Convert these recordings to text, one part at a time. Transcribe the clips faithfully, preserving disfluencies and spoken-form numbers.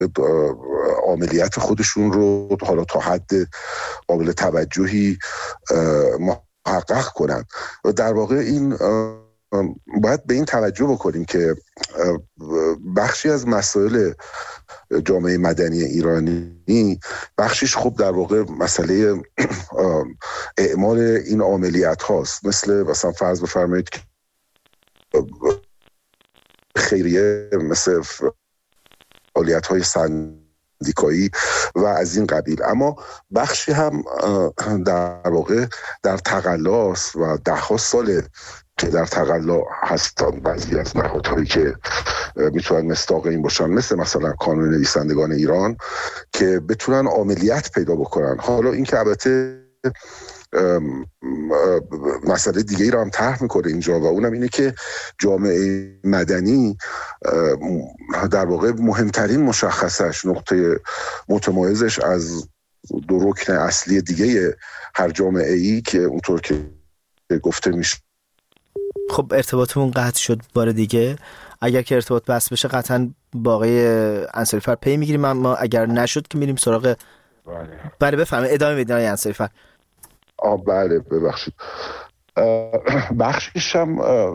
عملیات خودشون رو حالا تا حد قابل توجهی محقق کنن. در واقع این باید به این توجه بکنیم که بخشی از مسائل جامعه مدنی ایرانی بخشیش خب در واقع مسئله اعمال این عملیات هاست، مثل مثلا فرض بفرمایید که خیریه، مثل فعالیت های سندیکایی و از این قبیل. اما بخشی هم در واقع در تقلاست و ده ها ساله که در تقلا هستن بعضی از نهادهایی که میتونن مصداق این باشن، مثل مثلا کانون نویسندگان ایران، که بتونن عملیات پیدا بکنن. حالا این که البته مسئله دیگه ای رو هم طرح میکنه اینجا و اونم اینه که جامعه مدنی در واقع مهمترین مشخصش، نقطه متمایزش از دو رکن اصلی دیگه هر جامعه ای که اونطور که گفته میشه. خب ارتباطمون قطع شد بار دیگه. اگر که ارتباط بس بشه قطعا باقی انصاری‌فر پی میگیریم، اما اگر نشد که میریم سراغ بله بله بفرمایید ادامه بدید آقای انصاری‌فر. آه بله ببخشید. بخشش هم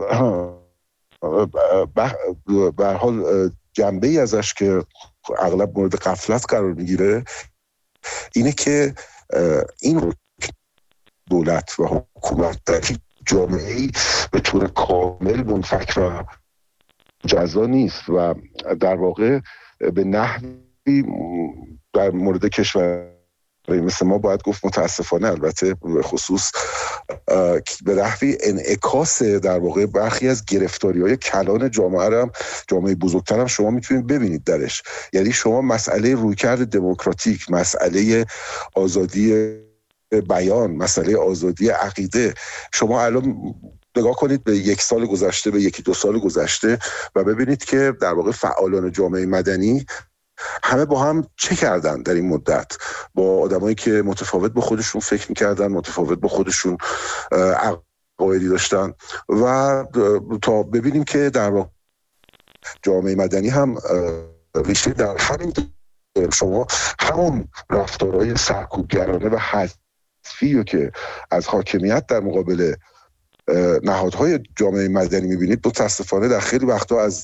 به هر حال جنبه ای ازش که اغلب مورد غفلت قرار میگیره اینه که این دولت و حکومت در جامعه‌ای به طور کامل منفک و جزا نیست و در واقع به نحوی در مورد کشور مثل ما باید گفت متاسفانه البته به خصوص به نحوی انعکاس در واقع برخی از گرفتاری‌های کلان جامعه هم جامعه بزرگتر هم شما میتونید ببینید درش. یعنی شما مسئله رویکرد دموکراتیک، مسئله آزادی بیان، مسئله آزادی عقیده، شما الان نگاه کنید به یک سال گذشته، به یکی دو سال گذشته و ببینید که در واقع فعالان جامعه مدنی همه با هم چه کردن در این مدت، با آدمایی که متفاوت با خودشون فکر میکردن، متفاوت با خودشون عقایدی داشتن، و تا ببینیم که در واقع جامعه مدنی هم ریشه در همین شما همون رفتارهای سرکوبگرانه و حذفی که از حاکمیت در مقابل نهادهای جامعه مدنی میبینید، متاسفانه در خیلی وقتا از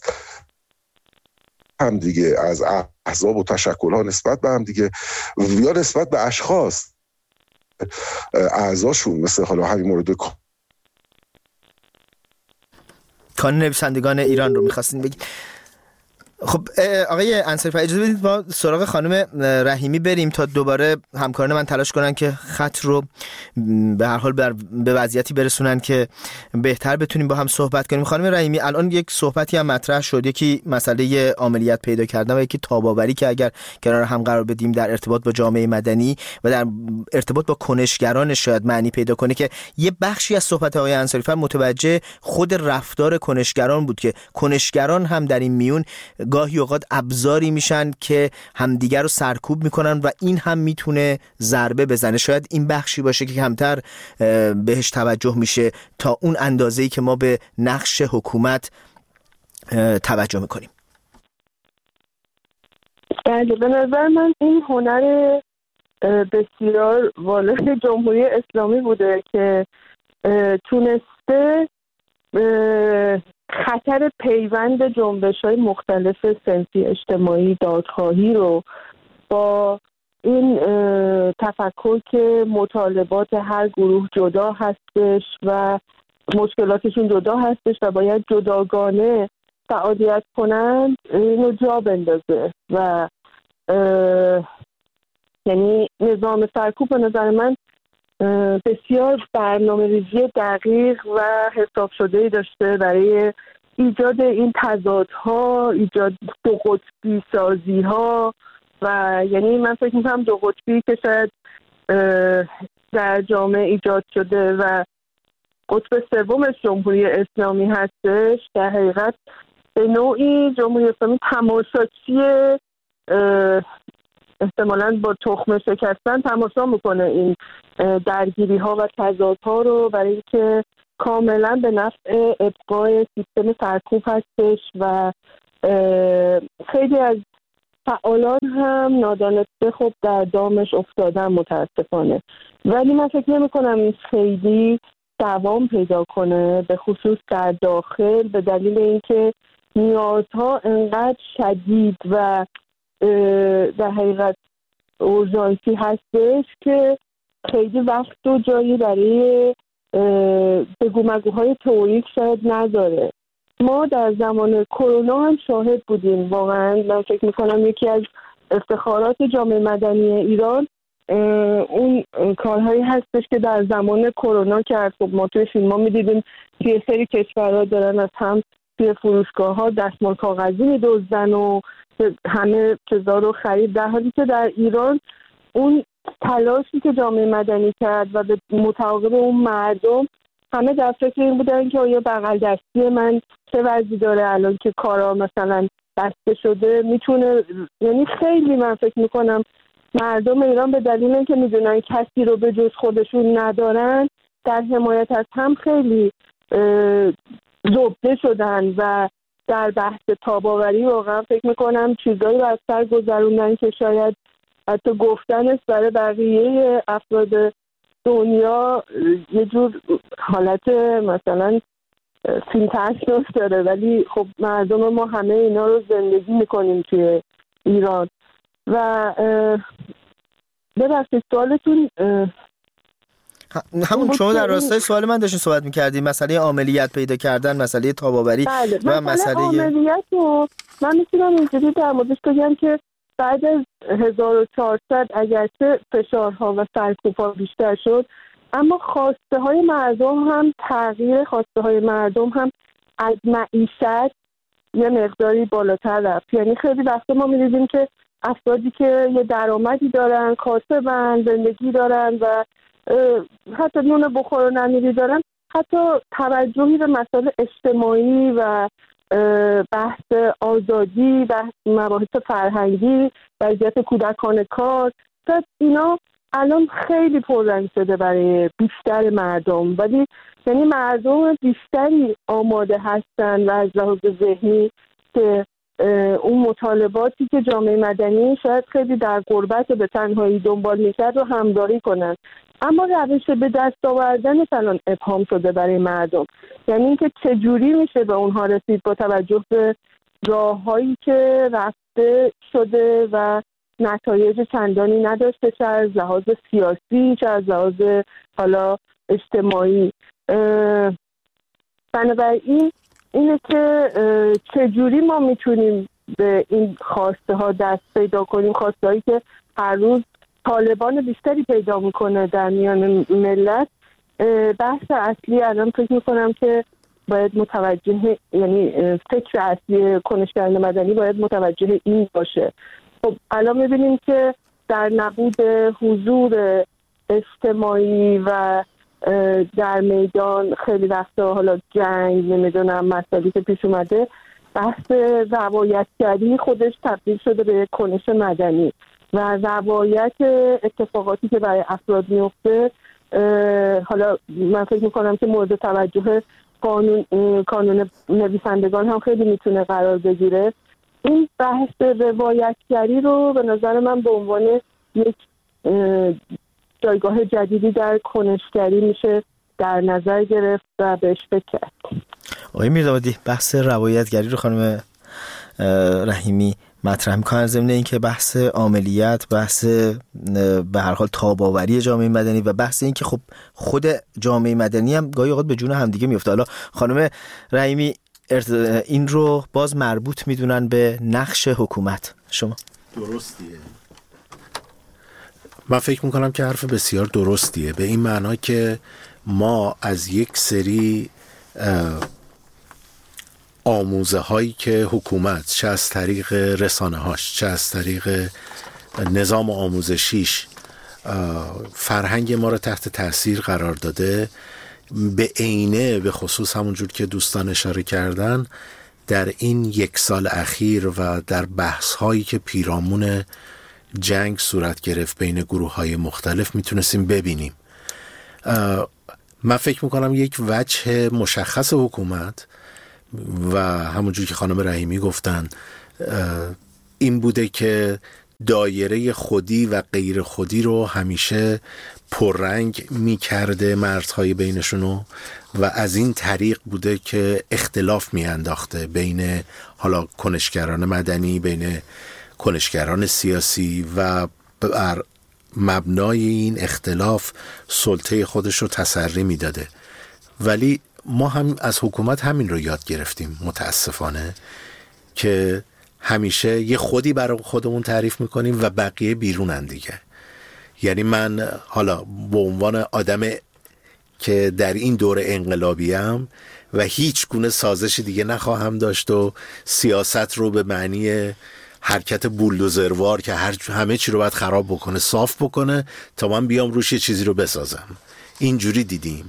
هم دیگه، از احزاب و تشکل‌ها نسبت به هم دیگه یا نسبت به اشخاص اعضاشون، مثل حالا همین مورد کانون نویسندگان ایران رو می‌خواستین بگید. خب آقای انصاری‌فر اجازه بدید ما سراغ خانم رحیمی بریم تا دوباره همکاران من تلاش کنن که خط رو به هر حال به وضعیتی برسونن که بهتر بتونیم با هم صحبت کنیم. خانم رحیمی، الان یک صحبتی هم مطرح شد، یکی مسئله عملیات پیدا کردن و یکی تاب‌آوری که اگر کنار هم قرار بدیم در ارتباط با جامعه مدنی و در ارتباط با کنشگران شاید معنی پیدا کنه، که یه بخشی از صحبت آقای انصاری‌فر متوجه خود رفتار کنشگران بود که کنشگران هم در این میون گاهی اوقات ابزاری میشن که همدیگر رو سرکوب میکنن و این هم میتونه ضربه بزنه. شاید این بخشی باشه که کمتر بهش توجه میشه تا اون اندازه‌ای که ما به نقش حکومت توجه میکنیم. بله، به نظر من این هنر بسیار والای جمهوری اسلامی بوده که تونسته خطر پیوند جنبش‌های مختلف صنفی، اجتماعی، دادخواهی رو با این تفکر که مطالبات هر گروه جدا هستش و مشکلاتشون جدا هستش و باید جداگانه فعالیت کنند، اینو جا بندازه و یعنی نظام سرکوب به نظر من بسیار برنامه‌ریزی دقیق و حساب شده‌ای داشته برای ایجاد این تضادها، ایجاد دو قطبی سازی‌ها، و یعنی من فکر می‌کنم دو قطبی که شاید در جامعه ایجاد شده و قطب سومش جمهوری اسلامی هستش، در حقیقت به نوعی جمهوری اسلامی تماشاچی احتمالاً با تخم شکستن تماشا میکنه این درگیری ها و تضادها رو، برای اینکه کاملا به نفع ابقای سیستم سرکوب هستش و خیلی از فعالان هم نادانسته خب در دامش افتادن متاسفانه. ولی من فکر نمی کنم این خیلی دوام پیدا کنه، به خصوص در داخل، به دلیل اینکه نیازها انقدر شدید و در حقیقت اورژانسی هستش که خیلی وقت و جایی برای بگو مگوهای تئوریک شاید نداره. ما در زمان کرونا هم شاهد بودیم. واقعا من فکر میکنم یکی از افتخارات جامعه مدنی ایران اون کارهایی هستش که در زمان کرونا کرد. خب ما توی فیلم ها میدیدیم توی سری کشورها دارن از هم توی فروشگاه ها دستمال کاغذی میدزدن و همه چیزا رو خرید، در حالی که در ایران اون تلاشی که جامعه مدنی کرد و به متعاقب اون مردم همه در فکر این بودن که آیا بغل دستی من چه وضعی داره الان که کارا مثلا بسته شده میتونه، یعنی خیلی من فکر میکنم مردم ایران به دلیل اینکه میدونن کسی رو به جز خودشون ندارن در حمایت از هم خیلی زبده شدن و در بحث تاباوری واقعا فکر میکنم چیزایی رو از سر گذروندن که شاید حتی گفتنش برای بقیه افراد دنیا یه جور حالت مثلا فیلم تشناس داره، ولی خب مردم ما همه اینا رو زندگی میکنیم توی ایران. و ببخشید سوالتون همون شما در راستای سوال من داشتین صحبت میکردیم، مسئله عاملیت پیدا کردن، مسئله تاباوری بله. و مسئله عاملیت رو من میتونم اینجوری در موردش بگم که بعد از هزار و چهارصد اگرچه فشارها و سرکوب‌ها بیشتر شد، اما خواسته های مردم هم تغییر خواسته های مردم هم از معیشت یه مقداری بالاتر رفت. یعنی خیلی وقتا ما می‌دیدیم که افرادی که یه درآمدی دارن، کاسبن، زندگی دارن و حتی نون بخور و نمیری دارن، حتی توجهی به مسائل اجتماعی و بحث آزادی، بحث مباحث فرهنگی، وضعیت کودکان کار، تا اینا الان خیلی پررنگ شده برای بیشتر مردم، ولی یعنی مردم بیشتری آماده هستن و از لحاظ ذهنی که اون مطالباتی که جامعه مدنی شاید خیلی در غربت و به تنهایی دنبال میکرد رو همراهی کنن. اما روش به دست آوردنش الان ابهام شده برای مردم، یعنی اینکه چجوری میشه به اونها رسید با توجه به راههایی که رفته شده و نتایج چندانی نداشته، چه از لحاظ سیاسی چه از لحاظ حالا اجتماعی. بنابراین اینه که چجوری ما میتونیم به این خواسته ها دست پیدا کنیم، خواسته هایی که هر روز طالبان بیشتری پیدا میکنه در میان ملت. بحث اصلی الان فکر میکنم که باید متوجه، یعنی فکر اصلی کنشگران مدنی باید متوجه این باشه. خب الان میبینیم که در نبود حضور اجتماعی و در میدان خیلی وقتا حالا جنگ نمیدونم مسائلی که پیش اومده، بحث روایتگری خودش تبدیل شده به کنش مدنی و روایت اتفاقاتی که برای افراد میفته. حالا من فکر میکنم که مورد توجه قانون کانون نویسندگان هم خیلی میتونه قرار بگیره. این بحث روایتگری رو به نظر من به عنوان یک جایگاه جدیدی در کنشگری میشه در نظر گرفت و بهش فکر کرد. آقای میردامادی، بحث روایتگری رو خانم رحیمی مطرح میکنن، ضمن این که بحث عاملیت، بحث به هر حال تاباوری جامعه مدنی و بحث این که خب خود جامعه مدنی هم گاهی اوقات به جون همدیگه میفته. حالا خانم رحیمی این رو باز مربوط میدونن به نقش حکومت. شما درستیه. من فکر میکنم که حرف بسیار درستیه، به این معنا که ما از یک سری آموزه هایی که حکومت چه از طریق رسانه هاش چه از طریق نظام آموزشیش فرهنگ ما رو تحت تاثیر قرار داده، به عینه به خصوص همونجور که دوستان اشاره کردن در این یک سال اخیر و در بحث هایی که پیرامون جنگ صورت گرفت بین گروه های مختلف میتونستیم ببینیم. من فکر میکنم یک وجه مشخص حکومت و همونجور که خانم رحیمی گفتن این بوده که دایره خودی و غیر خودی رو همیشه پررنگ می کرده مردهای بینشونو و از این طریق بوده که اختلاف می انداخته بین حالا کنشگران مدنی، بین کنشگران سیاسی و بر مبنای این اختلاف سلطه خودش رو تسری می داده. ولی ما هم از حکومت همین رو یاد گرفتیم متاسفانه، که همیشه یه خودی برای خودمون تعریف میکنیم و بقیه بیرونن دیگه. یعنی من حالا به عنوان آدم که در این دوره انقلابیم و هیچ گونه سازش دیگه نخواهم داشت و سیاست رو به معنی حرکت بولدوزروار که هر همه چی رو باید خراب بکنه، صاف بکنه تا من بیام روش یه چیزی رو بسازم، اینجوری دیدیم.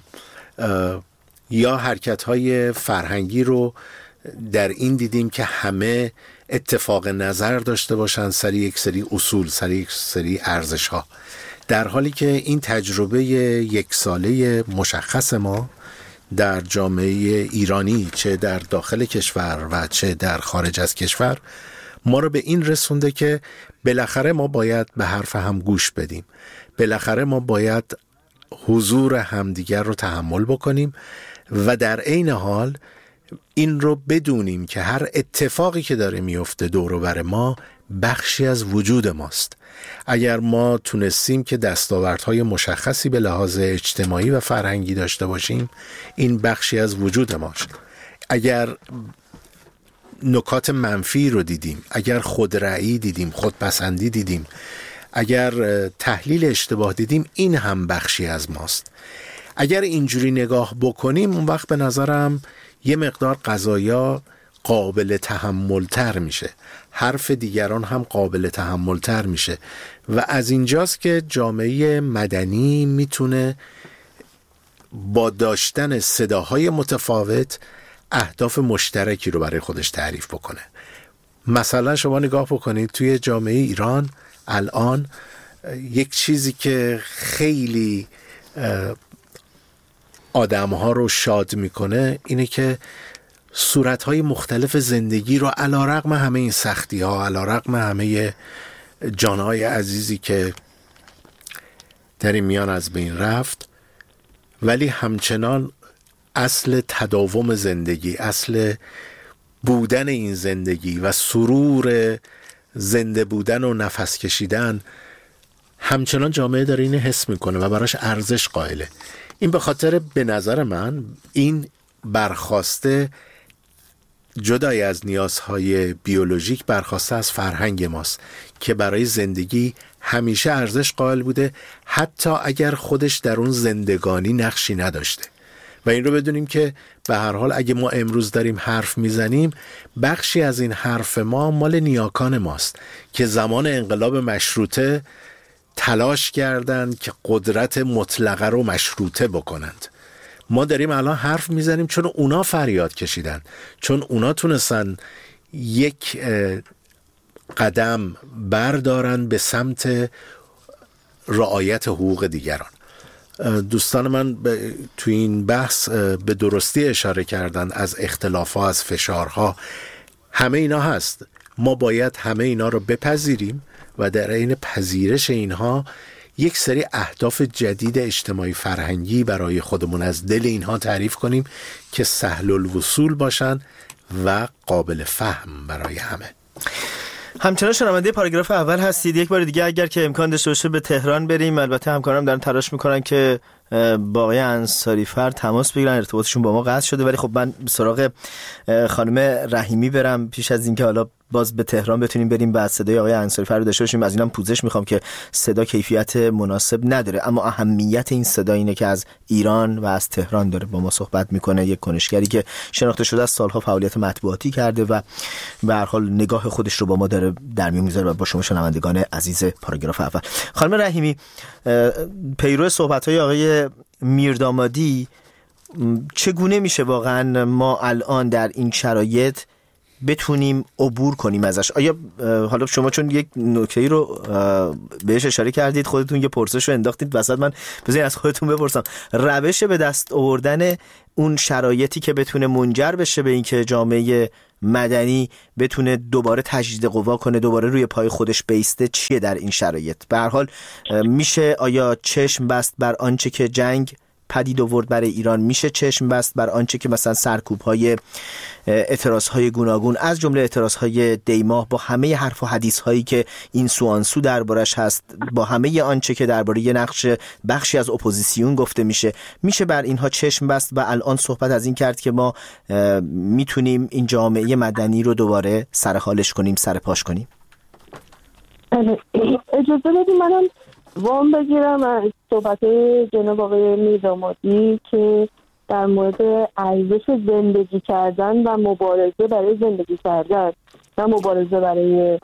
یا حرکت‌های فرهنگی رو در این دیدیم که همه اتفاق نظر داشته باشن سر یک سری اصول، سر یک سری ارزش‌ها، در حالی که این تجربه یک ساله مشخص ما در جامعه ایرانی، چه در داخل کشور و چه در خارج از کشور، ما رو به این رسونده که بالاخره ما باید به حرف هم گوش بدیم، بالاخره ما باید حضور همدیگر رو تحمل بکنیم و در عین حال این رو بدونیم که هر اتفاقی که داره میفته دور و بر ما بخشی از وجود ماست. اگر ما تونستیم که دستاوردهای مشخصی به لحاظ اجتماعی و فرهنگی داشته باشیم، این بخشی از وجود ماست. اگر نکات منفی رو دیدیم، اگر خودرأیی دیدیم، خودپسندی دیدیم، اگر تحلیل اشتباه دیدیم، این هم بخشی از ماست. اگر اینجوری نگاه بکنیم، اون وقت به نظرم یه مقدار قضایا قابل تحمل تر میشه، حرف دیگران هم قابل تحمل تر میشه و از اینجاست که جامعه مدنی میتونه با داشتن صداهای متفاوت اهداف مشترکی رو برای خودش تعریف بکنه. مثلا شما نگاه بکنید توی جامعه ایران الان یک چیزی که خیلی آدم‌ها رو شاد میکنه اینه که صورت‌های مختلف زندگی رو علی‌رغم همه این سختی‌ها، علی‌رغم همه جان‌های عزیزی که در این میان از بین رفت، ولی همچنان اصل تداوم زندگی، اصل بودن این زندگی و سرور زنده بودن و نفس کشیدن، همچنان جامعه داره اینو حس میکنه و براش ارزش قائله. این به خاطر به نظر من این برخواسته جدای از نیازهای بیولوژیک برخواسته از فرهنگ ماست که برای زندگی همیشه ارزش قائل بوده، حتی اگر خودش در اون زندگانی نقشی نداشته. و این رو بدونیم که به هر حال اگه ما امروز داریم حرف میزنیم، بخشی از این حرف ما مال نیاکان ماست که زمان انقلاب مشروطه تلاش کردند که قدرت مطلقه رو مشروطه بکنند. ما داریم الان حرف میزنیم چون اونا فریاد کشیدن، چون اونا تونستن یک قدم بردارن به سمت رعایت حقوق دیگران. دوستان من تو این بحث به درستی اشاره کردن از اختلافات، از فشارها، همه اینا هست. ما باید همه اینا رو بپذیریم و در عین پذیرش اینها یک سری اهداف جدید اجتماعی فرهنگی برای خودمون از دل اینها تعریف کنیم که سهل الوصول باشن و قابل فهم برای همه. همچنان شنونده پاراگراف اول هستید. یک بار دیگه اگر که امکان داشته باشه به تهران بریم. البته همکارانم دارن تلاش میکنن که با آقای انصاریفر تماس بگیرن، ارتباطشون با ما قطع شده، ولی خب من سراغ خانم رحیمی برم پیش از اینکه حالا باز به تهران بتونیم بریم و از صدای آقای انصاریفر رو داشته باشیم. از اینم پوزش میخوام که صدا کیفیت مناسب نداره، اما اهمیت این صدا اینه که از ایران و از تهران داره با ما صحبت میکنه، یک کنشگری که شناخته شده از سالها فعالیت مطبوعاتی کرده و به هر حال نگاه خودش رو با ما داره در میون میذاره و با شما شنوندگان عزیز پاراگراف اول. خانم رحیمی، پیرو صحبت‌های آقای میردامادی، چگونه میشه واقعا ما الان در این شرایط بتونیم عبور کنیم ازش؟ آیا حالا شما چون یک نکته‌ای رو بهش اشاره کردید، خودتون یه پرسش رو انداختید وسط، من بذارید از خودتون بپرسم، روش به دست آوردن اون شرایطی که بتونه منجر بشه به اینکه جامعه مدنی بتونه دوباره تجدید قوا کنه، دوباره روی پای خودش بیسته چیه در این شرایط؟ به هر حال میشه آیا چشم بست بر آنچه که جنگ پدید آورد برای ایران؟ میشه چشم بست بر آنچه که مثلا سرکوب‌های اعتراض‌های گوناگون از جمله اعتراض‌های دیماه با همه حرف و حدیث‌هایی که این سو آن سو دربارش هست، با همه آنچه که درباره یه نقش بخشی از اپوزیسیون گفته میشه، میشه بر اینها چشم بست و الان صحبت از این کرد که ما میتونیم این جامعه مدنی رو دوباره سر حالش کنیم، سر پاش کنیم؟ اجازه بدید منم وام بگیرم از صحبت جناب آقای میرآمادی که در مورد ارزش زندگی کردن و مبارزه برای زندگی کردن و مبارزه برای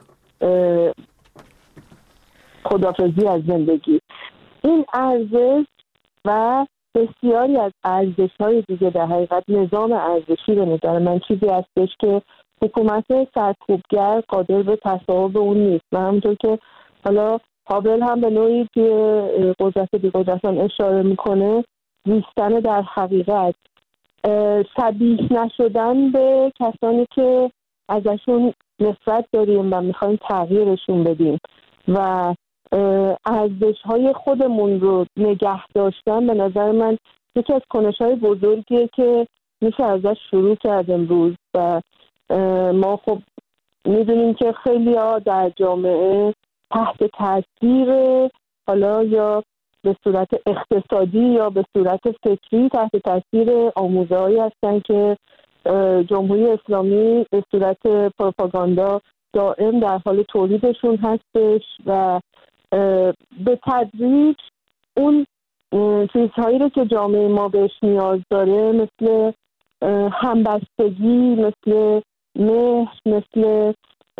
خداحافظی از زندگی، این ارزش و بسیاری از ارزش‌های دیگه در حقیقت نظام ارزشی به نظر من چیزی هستش که حکومت سرکوبگر قادر به تصاحب اون نیست و همونطور که حالا هابل هم به نوعی توی قدرت بی قدرتان اشاره میکنه، زیستن در حقیقت، شبیه نشدن به کسانی که ازشون نفرت داریم و میخوایم تغییرشون بدیم و ارزش‌های خودمون رو نگه داشتن به نظر من یکی از کنش‌های بزرگیه که میشه ازش شروع کرد امروز. و ما خب میدونیم که خیلی ها در جامعه تحت تاثیر حالا یا به صورت اقتصادی یا به صورت فکری تحت تاثیر آموزه‌هایی هستن که جمهوری اسلامی به صورت پروپاگاندا دائم در حال تولیدشون هستش و به تدریج اون چیزهایی رو که جامعه ما بهش نیاز داره مثل همبستگی، مثل مهر، مثل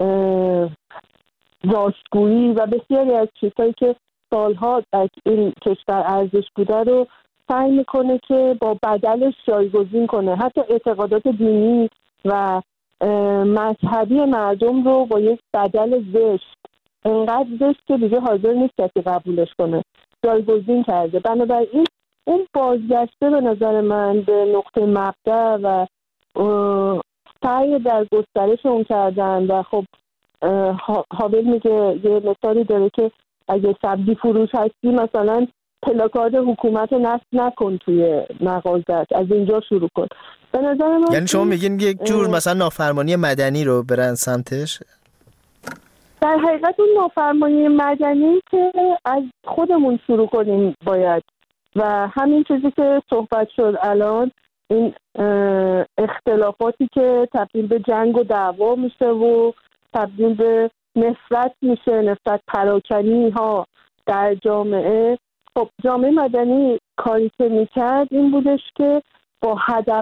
راستگویی و بسیاری از چیزهایی که سالها در این کشور ارزش بوده رو سعی میکنه که با بدلش جایگزین کنه. حتی اعتقادات دینی و مذهبی مردم رو با یک بدل زشت، انقدر زشت که دیگه حاضر نیست کسی قبولش کنه، جایگزین کرده. بنابراین اون بازگشته به نظر من به نقطه مبدأ و سعی در گسترش اون کردن و خب هابل میگه یه مثالی داره که اگه سبزی فروش هستی مثلا پلاکارد حکومت نصب نکن توی مغازت، از اینجا شروع کن. به نظر من یعنی شما میگین یک جور مثلا نافرمانی مدنی رو برن سمتش؟ در حقیقت اون نافرمانی مدنی که از خودمون شروع کنیم باید و همین چیزی که صحبت شد الان، این اختلافاتی که تبدیل به جنگ و دعوا میشه و تبدیل به نفرت میشه، نفرت پراکنی ها در جامعه. خب جامعه مدنی کاری که میکرد این بودش که با هدف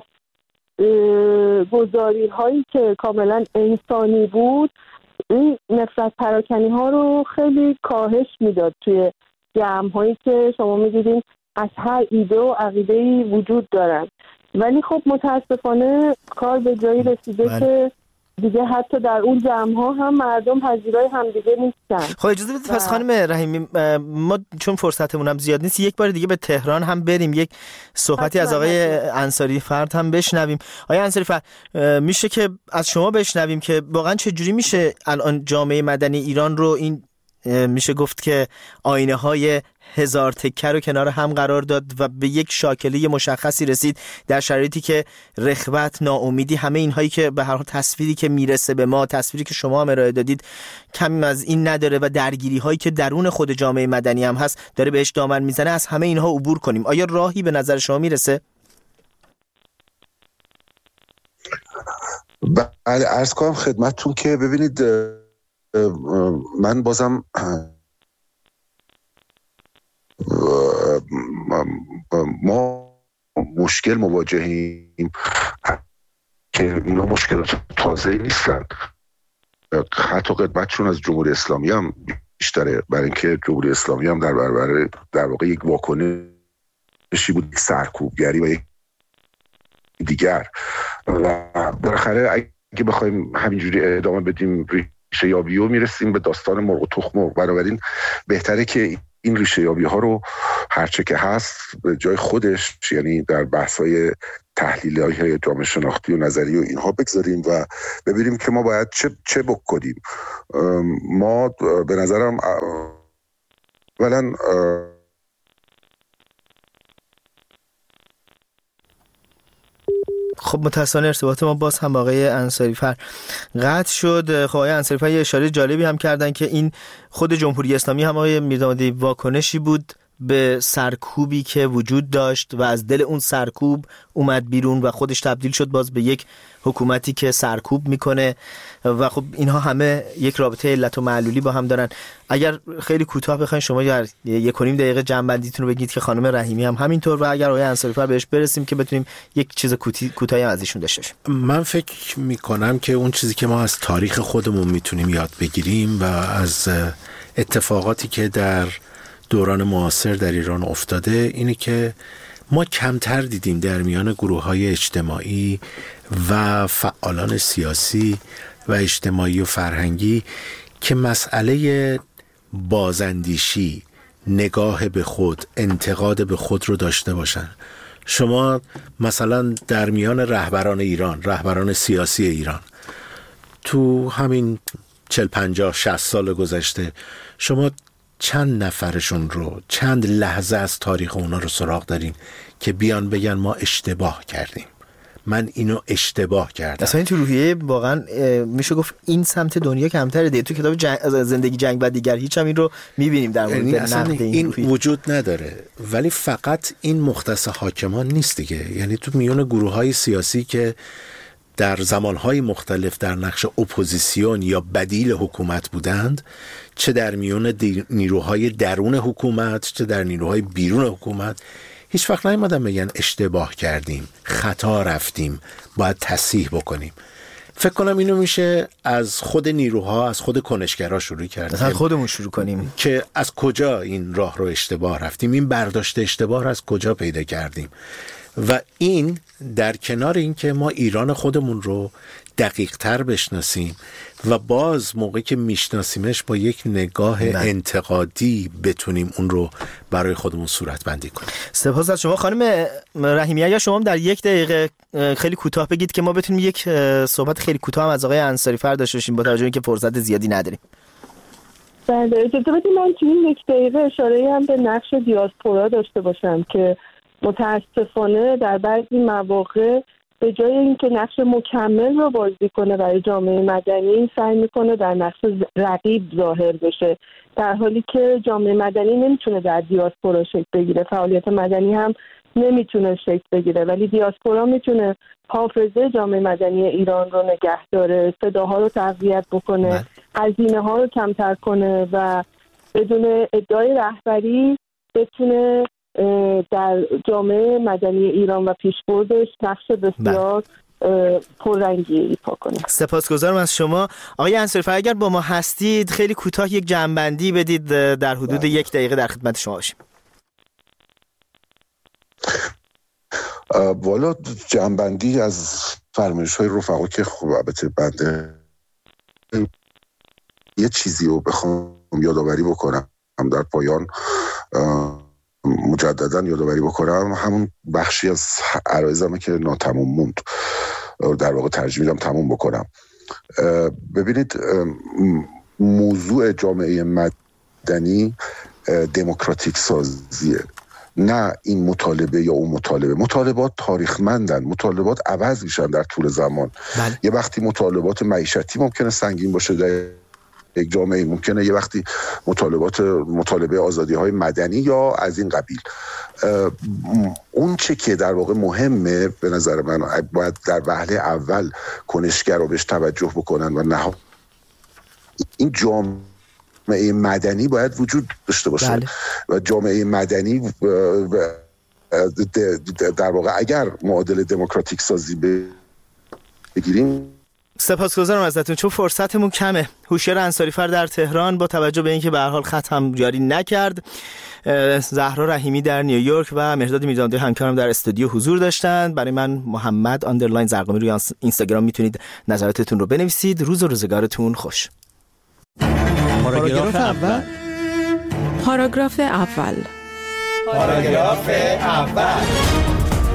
گذاری هایی که کاملا انسانی بود این نفرت پراکنی ها رو خیلی کاهش میداد توی جمع هایی که شما میدیدین از هر ایده و عقیده‌ای وجود دارن. ولی خب متاسفانه کار به جایی رسیده بله. که دیگه حتی در اون جمع ها هم مردم پذیرای همدیگه نیستن. خب اجازه بدید پس خانم رحیمی ما چون فرصتمون هم زیاد نیست یک بار دیگه به تهران هم بریم، یک صحبتی از آقای انصاری فرد هم بشنویم. آقای انصاری فرد میشه که از شما بشنویم که واقعا چه جوری میشه الان جامعه مدنی ایران رو، این میشه گفت که آینه های هزار تکه رو کنار هم قرار داد و به یک شاکله مشخصی رسید در شرایطی که رغبت، ناامیدی، همه اینهایی که به هر حال تصویری که میرسه به ما، تصویری که شما هم ارائه دادید کمی از این نداره و درگیری هایی که درون خود جامعه مدنی هم هست داره بهش دامن میزنه، از همه اینها عبور کنیم. آیا راهی به نظر شما میرسه؟ بله عرض کنم خدمتتون که ببینید من بازم ما مشکل مواجهیم که اینا مشکلات تازه نیستن، حتی قدمتشون از جمهوری اسلامی هم بیشتره، برای اینکه جمهوری اسلامی هم در برابر در واقع یک واکنشی بود، سرکوبگری و یک دیگر و بالاخره اگه بخوایم همینجوری ادامه بدیم ریشه یابی رو میرسیم به داستان مرغ و تخم مرغ. بنابراین بهتره که این ریشه یابی ها رو هرچه که هست به جای خودش، یعنی در بحث‌های تحلیل‌های جامعه شناختی و نظری و اینها بگذاریم و ببینیم که ما باید چه چه بکنیم. ما به نظرم اولا خب متأسفانه ارتباط ما باز هم با آقای انصاری‌فر قطع شد. خب آقای انصاری‌فر یه اشاره جالبی هم کردن که این خود جمهوری اسلامی هم آقای میردامادی واکنشی بود به سرکوبی که وجود داشت و از دل اون سرکوب اومد بیرون و خودش تبدیل شد باز به یک حکومتی که سرکوب میکنه و خب اینها همه یک رابطه علت و معلولی با هم دارن. اگر خیلی کوتاه بخواید شما در یک و نیم دقیقه جنبندیتون رو بگید که خانم رحیمی هم همینطور و اگر آقای انصاری‌فر بهش برسیم که بتونیم یک چیز کوتاهی از ایشون داشته باشیم. من فکر میکنم که اون چیزی که ما از تاریخ خودمون میتونیم یاد بگیریم و از اتفاقاتی که در دوران معاصر در ایران افتاده اینه که ما کمتر دیدیم در میان گروه‌های اجتماعی و فعالان سیاسی و اجتماعی و فرهنگی که مسئله بازاندیشی، نگاه به خود، انتقاد به خود رو داشته باشن. شما مثلا در میان رهبران ایران، رهبران سیاسی ایران تو همین چل پنجاه شصت سال گذشته شما چند نفرشون رو، چند لحظه از تاریخ اونا رو سراغ دارین که بیان بگن ما اشتباه کردیم، من اینو اشتباه کردم؟ اصلا این تو روحیه واقعا میشه گفت این سمت دنیا کمتره دیگه. تو کتاب جنگ، زندگی جنگ و دیگر هیچ هم این رو میبینیم در مورد نقد این, این روحیه. وجود نداره. ولی فقط این مختص حاکمان نیست دیگه، یعنی تو میون گروه‌های سیاسی که در زمانهای مختلف در نقش اپوزیسیون یا بدیل حکومت بودند، چه در میون نیروهای درون حکومت چه در نیروهای بیرون حکومت، هیچ وقت نیومدن بگن اشتباه کردیم، خطا رفتیم، باید تصحیح بکنیم. فکر کنم اینو میشه از خود نیروها، از خود کنشگرها شروع کرد، مثلا خودمون شروع کنیم که از کجا این راه رو اشتباه رفتیم، این برداشت اشتباه رو از کجا پیدا کردیم. و این در کنار این که ما ایران خودمون رو دقیق تر بشناسیم و باز موقعی که میشناسیمش با یک نگاه من. انتقادی بتونیم اون رو برای خودمون صورت بندی کنیم. سپاس از شما خانم رحیمی. اگر شما در یک دقیقه خیلی کوتاه بگید که ما بتونیم یک صحبت خیلی کوتاه هم از آقای انصاری‌فر داشته باشیم با توجه به اینکه فرصت زیادی نداریم. بله اجازه بدید من تو این یک دقیقه اشاره هم به نقش دیاسپورا داشته باشم که متاسفانه در بعضی مواقع به جای اینکه نقش مکمل رو بازی کنه برای جامعه مدنی سعی میکنه در نقش رقیب ظاهر بشه، در حالی که جامعه مدنی نمیتونه در دیاسپورا شکل بگیره، فعالیت مدنی هم نمیتونه شکل بگیره، ولی دیاسپورا میتونه حافظه جامعه مدنی ایران رو نگه داره، صداها رو تقویت بکنه، هزینه ها رو کمتر کنه و بدون ادعای رهبری بتونه در جامعه مدنی ایران و پیشبردش نقش بسیار پررنگی ایفا کنه. سپاسگزارم از شما آقای انصاری‌فر. اگر با ما هستید خیلی کوتاه یک جنبندی بدید، در حدود بله. یک دقیقه در خدمت شما باشیم. والا جنبندی از فرمایش‌های رفقا که خب البته بنده یه چیزی رو بخوام یادآوری بکنم در پایان، مجددا یادآوری بکنم، همون بخشی از عرایزمه که ناتمام موند، در واقع ترجیح میدم تموم بکنم. ببینید موضوع جامعه مدنی دموکراتیک سازیه، نه این مطالبه یا اون مطالبه. مطالبات تاریخمندن، مطالبات عوض میشن در طول زمان. بله. یه وقتی مطالبات معیشتی ممکنه سنگین باشه در یک جامعه، ممکنه یه وقتی مطالبات مطالبه آزادی‌های مدنی یا از این قبیل. اون چه که در واقع مهمه به نظر من باید در وهله اول کنشگرها بهش توجه بکنن و نه این جامعه مدنی باید وجود داشته باشه. بله. و جامعه مدنی در واقع اگر معادل دموکراتیک سازی بگیریم. سپاسگزارم ازتون چون فرصتمون کمه. هوشیار انصاری‌فر در تهران با توجه به اینکه به هر حال خط هم جاری نکرد، زهرا رحیمی در نیویورک و مهرداد میردامادی همکارم در استودیو حضور داشتند. برای من محمد آندرلاین زرقامی روی اینستاگرام میتونید نظراتتون رو بنویسید. روز و روزگارتون خوش. پاراگراف اول پاراگراف اول پاراگراف اول